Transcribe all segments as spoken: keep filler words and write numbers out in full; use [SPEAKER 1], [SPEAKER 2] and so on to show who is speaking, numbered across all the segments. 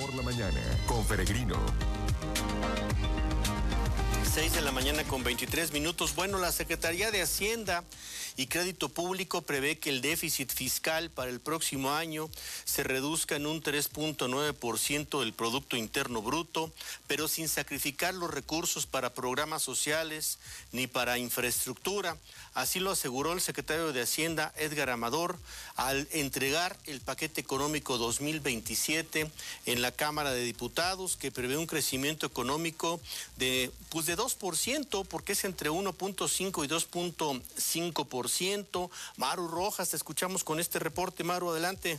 [SPEAKER 1] por la mañana con Peregrino.
[SPEAKER 2] seis de la mañana con veintitrés minutos. Bueno, la Secretaría de Hacienda y Crédito Público prevé que el déficit fiscal para el próximo año se reduzca en un tres punto nueve por ciento del Producto Interno Bruto, pero sin sacrificar los recursos para programas sociales ni para infraestructura. Así lo aseguró el secretario de Hacienda, Edgar Amador, al entregar el paquete económico dos mil veintisiete en la Cámara de Diputados, que prevé un crecimiento económico de, pues de dos por ciento, porque es entre uno punto cinco y dos punto cinco por ciento. Maru Rojas, te escuchamos con este reporte. Maru, adelante.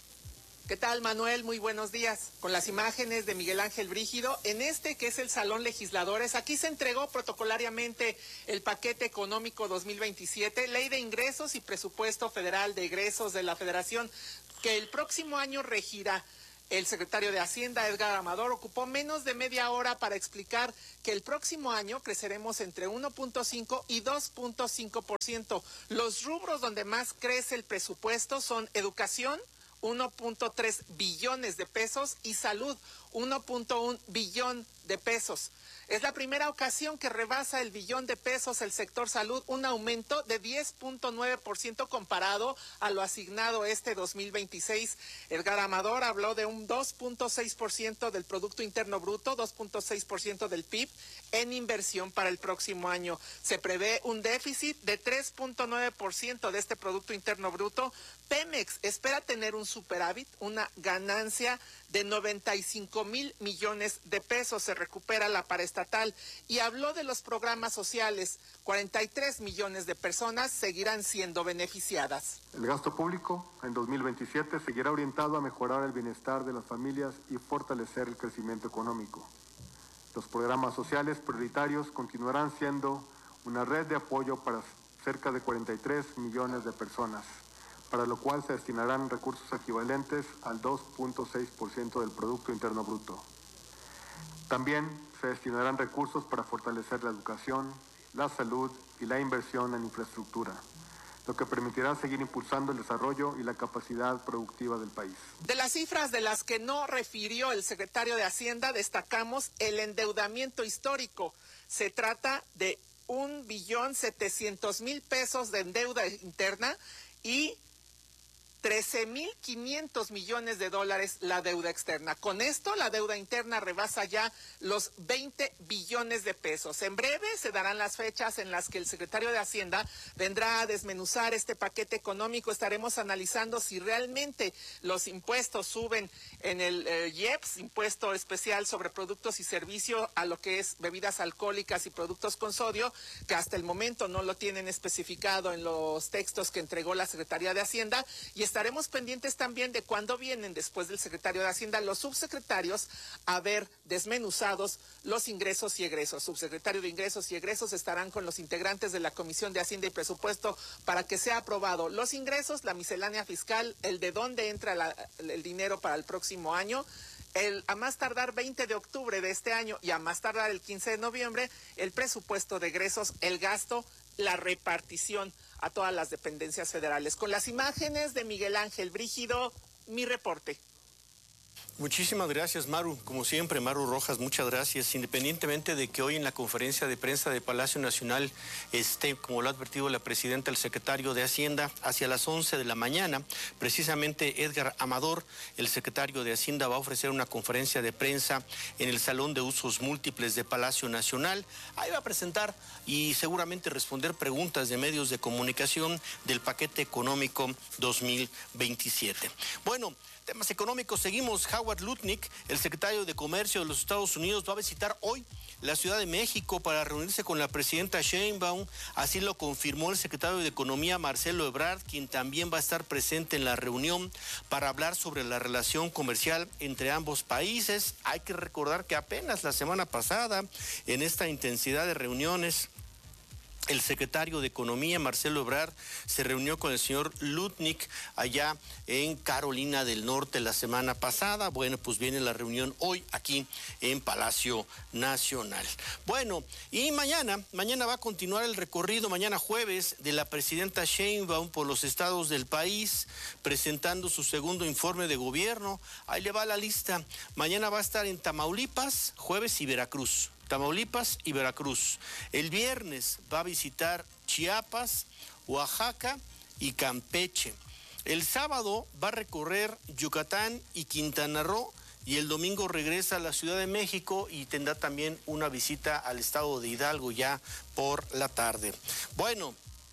[SPEAKER 3] ¿Qué tal, Manuel? Muy buenos días. Con las imágenes de Miguel Ángel Brígido, en este que es el Salón Legisladores, aquí se entregó protocolariamente el paquete económico dos mil veintisiete, Ley de Ingresos y Presupuesto Federal de Egresos de la Federación, que el próximo año regirá. El secretario de Hacienda, Edgar Amador, ocupó menos de media hora para explicar que el próximo año creceremos entre uno punto cinco y dos punto cinco por ciento. Los rubros donde más crece el presupuesto son educación, uno punto tres billones de pesos, y salud, uno punto uno billón de pesos. Es la primera ocasión que rebasa el billón de pesos el sector salud, un aumento de diez punto nueve por ciento comparado a lo asignado este dos mil veintiséis. Edgar Amador habló de un dos punto seis por ciento del Producto Interno Bruto, dos punto seis por ciento del P I B en inversión para el próximo año. Se prevé un déficit de tres punto nueve por ciento de este Producto Interno Bruto. Pemex espera tener un superávit, una ganancia de noventa y cinco mil millones de pesos, se recupera la paraestatal, y habló de los programas sociales. cuarenta y tres millones de personas seguirán siendo beneficiadas.
[SPEAKER 4] El gasto público en dos mil veintisiete seguirá orientado a mejorar el bienestar de las familias y fortalecer el crecimiento económico. Los programas sociales prioritarios continuarán siendo una red de apoyo para cerca de cuarenta y tres millones de personas, para lo cual se destinarán recursos equivalentes al dos punto seis por ciento del Producto Interno Bruto. También se destinarán recursos para fortalecer la educación, la salud y la inversión en infraestructura, lo que permitirá seguir impulsando el desarrollo y la capacidad productiva del país.
[SPEAKER 3] De las cifras de las que no refirió el secretario de Hacienda, destacamos el endeudamiento histórico. Se trata de un billón setecientos mil pesos de deuda interna y trece mil quinientos millones de dólares la deuda externa. Con esto, la deuda interna rebasa ya los veinte billones de pesos. En breve se darán las fechas en las que el secretario de Hacienda vendrá a desmenuzar este paquete económico. Estaremos analizando si realmente los impuestos suben en el eh, I E P S, impuesto especial sobre productos y servicios, a lo que es bebidas alcohólicas y productos con sodio, que hasta el momento no lo tienen especificado en los textos que entregó la Secretaría de Hacienda, y estaremos pendientes también de cuándo vienen, después del secretario de Hacienda, los subsecretarios a ver desmenuzados los ingresos y egresos. Subsecretario de Ingresos y Egresos estarán con los integrantes de la Comisión de Hacienda y Presupuesto para que sea aprobado los ingresos, la miscelánea fiscal, el de dónde entra la, el dinero para el próximo año. El, a más tardar veinte de octubre de este año y a más tardar el quince de noviembre, el presupuesto de egresos, el gasto, la repartición a todas las dependencias federales. Con las imágenes de Miguel Ángel Brígido, mi reporte.
[SPEAKER 2] Muchísimas gracias, Maru. Como siempre, Maru Rojas, muchas gracias. Independientemente de que hoy en la conferencia de prensa de Palacio Nacional esté, como lo ha advertido la presidenta, el secretario de Hacienda, hacia las once de la mañana, precisamente Edgar Amador, el secretario de Hacienda, va a ofrecer una conferencia de prensa en el Salón de Usos Múltiples de Palacio Nacional. Ahí va a presentar y seguramente responder preguntas de medios de comunicación del paquete económico dos mil veintisiete. Bueno, temas económicos, seguimos. Howard Lutnick, el secretario de Comercio de los Estados Unidos, va a visitar hoy la Ciudad de México para reunirse con la presidenta Sheinbaum. Así lo confirmó el secretario de Economía, Marcelo Ebrard, quien también va a estar presente en la reunión para hablar sobre la relación comercial entre ambos países. Hay que recordar que apenas la semana pasada, en esta intensidad de reuniones, El secretario de Economía, Marcelo Ebrard, se reunió con el señor Lutnick allá en Carolina del Norte la semana pasada. Bueno, pues viene la reunión hoy aquí en Palacio Nacional. Bueno, y mañana, mañana va a continuar el recorrido, mañana jueves, de la presidenta Sheinbaum por los estados del país, presentando su segundo informe de gobierno. Ahí le va la lista. Mañana va a estar en Tamaulipas, jueves y Veracruz. Tamaulipas y Veracruz. El viernes va a visitar Chiapas, Oaxaca y Campeche. El sábado va a recorrer Yucatán y Quintana Roo y el domingo regresa a la Ciudad de México y tendrá también una visita al estado de Hidalgo ya por la tarde. Bueno,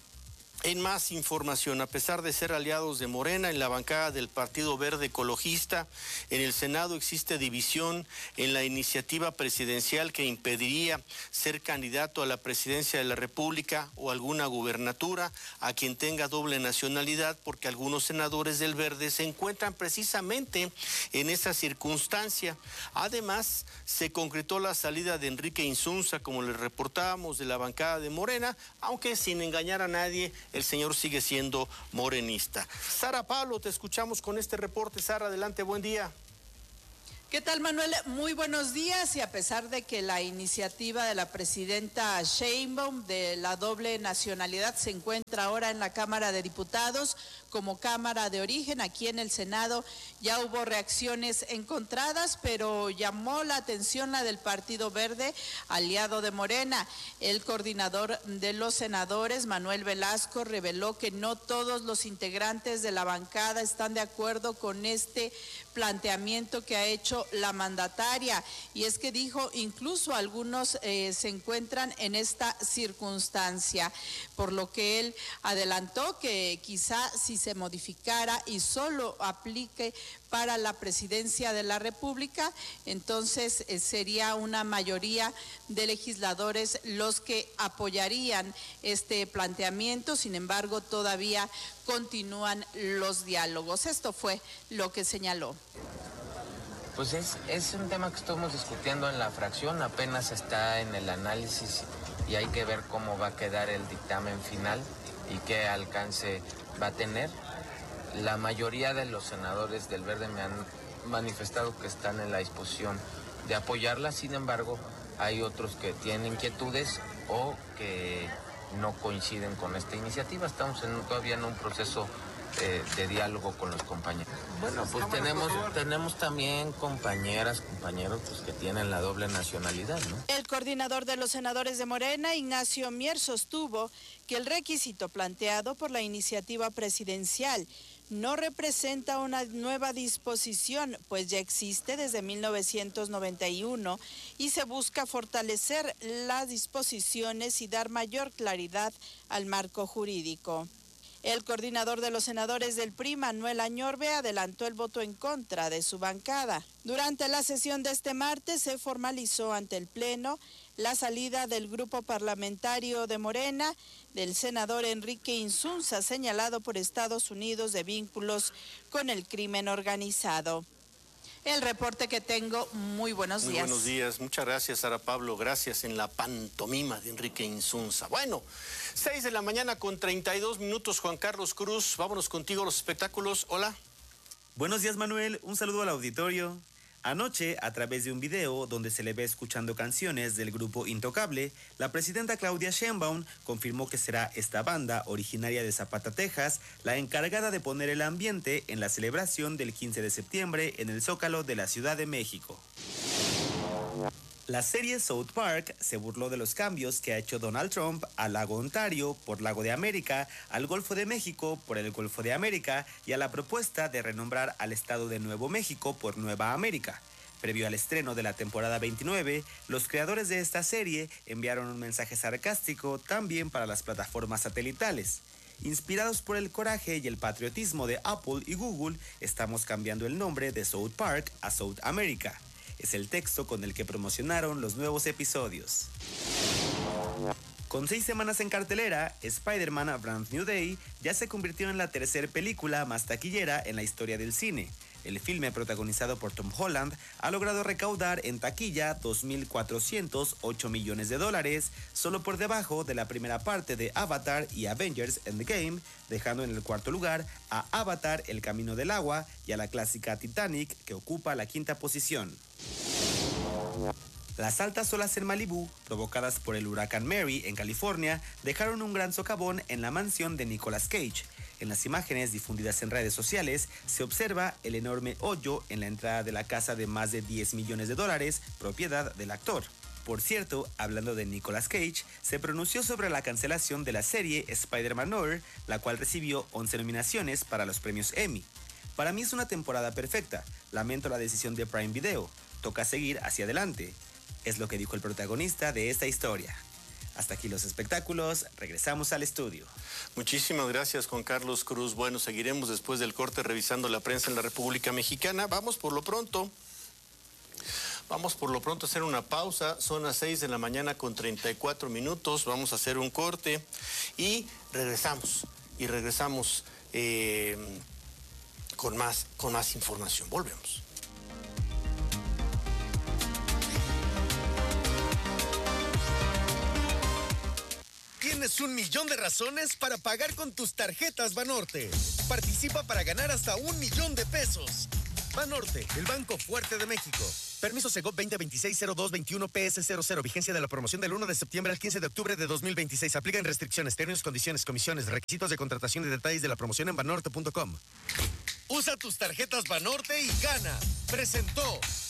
[SPEAKER 2] en más información, a pesar de ser aliados de Morena en la bancada del Partido Verde Ecologista, en el Senado existe división en la iniciativa presidencial que impediría ser candidato a la presidencia de la República o alguna gubernatura a quien tenga doble nacionalidad, porque algunos senadores del Verde se encuentran precisamente en esa circunstancia. Además, se concretó la salida de Enrique Insunza, como les reportábamos, de la bancada de Morena, aunque sin engañar a nadie, el señor sigue siendo morenista. Sara Pablo, te escuchamos con este reporte. Sara, adelante, buen día.
[SPEAKER 5] ¿Qué tal, Manuel? Muy buenos días. Y a pesar de que la iniciativa de la presidenta Sheinbaum de la doble nacionalidad se encuentra ahora en la Cámara de Diputados como Cámara de Origen, aquí en el Senado ya hubo reacciones encontradas, pero llamó la atención la del Partido Verde, aliado de Morena. El coordinador de los senadores, Manuel Velasco, reveló que no todos los integrantes de la bancada están de acuerdo con este planteamiento que ha hecho la mandataria, y es que dijo incluso algunos eh, se encuentran en esta circunstancia, por lo que él adelantó que quizá si se modificara y solo aplique para la presidencia de la República, entonces eh, sería una mayoría de legisladores los que apoyarían este planteamiento. Sin embargo, todavía continúan los diálogos. Esto fue lo que señaló.
[SPEAKER 6] Pues es, es un tema que estamos discutiendo en la fracción, apenas está en el análisis y hay que ver cómo va a quedar el dictamen final y qué alcance va a tener. La mayoría de los senadores del Verde me han manifestado que están en la disposición de apoyarla, sin embargo, hay otros que tienen inquietudes o que no coinciden con esta iniciativa. Estamos en, todavía en un proceso eh, de diálogo con los compañeros. Bueno, pues tenemos, tenemos también compañeras, compañeros pues, que tienen la doble nacionalidad, ¿no?
[SPEAKER 5] El coordinador de los senadores de Morena, Ignacio Mier, sostuvo que el requisito planteado por la iniciativa presidencial no representa una nueva disposición, pues ya existe desde mil novecientos noventa y uno y se busca fortalecer las disposiciones y dar mayor claridad al marco jurídico. El coordinador de los senadores del P R I, Manuel Añorbe, adelantó el voto en contra de su bancada. Durante la sesión de este martes se formalizó ante el Pleno la salida del grupo parlamentario de Morena del senador Enrique Insunza, señalado por Estados Unidos de vínculos con el crimen organizado. El reporte que tengo, muy buenos días.
[SPEAKER 2] Muy buenos días, muchas gracias, Sara Pablo, gracias en la pantomima de Enrique Insunza. Bueno, seis de la mañana con treinta y dos minutos, Juan Carlos Cruz, vámonos contigo a los espectáculos, hola.
[SPEAKER 7] Buenos días, Manuel, un saludo al auditorio. Anoche, a través de un video donde se le ve escuchando canciones del grupo Intocable, la presidenta Claudia Sheinbaum confirmó que será esta banda, originaria de Zapata, Texas, la encargada de poner el ambiente en la celebración del quince de septiembre en el Zócalo de la Ciudad de México. La serie South Park se burló de los cambios que ha hecho Donald Trump al lago Ontario por Lago de América, al Golfo de México por el Golfo de América y a la propuesta de renombrar al estado de Nuevo México por Nueva América. Previo al estreno de la temporada veintinueve, los creadores de esta serie enviaron un mensaje sarcástico también para las plataformas satelitales. Inspirados por el coraje y el patriotismo de Apple y Google, estamos cambiando el nombre de South Park a South America. Es el texto con el que promocionaron los nuevos episodios. Con seis semanas en cartelera, Spider-Man Brand New Day ya se convirtió en la tercera película más taquillera en la historia del cine. El filme, protagonizado por Tom Holland, ha logrado recaudar en taquilla dos mil cuatrocientos ocho millones de dólares, solo por debajo de la primera parte de Avatar y Avengers Endgame, dejando en el cuarto lugar a Avatar El Camino del Agua y a la clásica Titanic, que ocupa la quinta posición. Las altas olas en Malibú, provocadas por el huracán Mary en California, dejaron un gran socavón en la mansión de Nicolas Cage. En las imágenes difundidas en redes sociales se observa el enorme hoyo en la entrada de la casa de más de diez millones de dólares, propiedad del actor. Por cierto, hablando de Nicolas Cage, se pronunció sobre la cancelación de la serie Spider-Man Noir, la cual recibió once nominaciones para los premios Emmy. Para mí es una temporada perfecta, lamento la decisión de Prime Video, toca seguir hacia adelante. Es lo que dijo el protagonista de esta historia. Hasta aquí los espectáculos, regresamos al estudio.
[SPEAKER 2] Muchísimas gracias, Juan Carlos Cruz. Bueno, seguiremos después del corte revisando la prensa en la República Mexicana. Vamos por lo pronto, vamos por lo pronto a hacer una pausa. Son las seis de la mañana con treinta y cuatro minutos. Vamos a hacer un corte y regresamos. Y regresamos eh, con más, con más información. Volvemos.
[SPEAKER 8] Tienes un millón de razones para pagar con tus tarjetas Banorte. Participa para ganar hasta un millón de pesos. Banorte, el banco fuerte de México. Permiso Segov veinte veintiséis cero dos veintiuno P S cero cero. Vigencia de la promoción del uno de septiembre al quince de octubre de dos mil veintiséis. Aplican restricciones, términos, condiciones, comisiones, requisitos de contratación y detalles de la promoción en banorte punto com. Usa tus tarjetas Banorte y gana. Presentó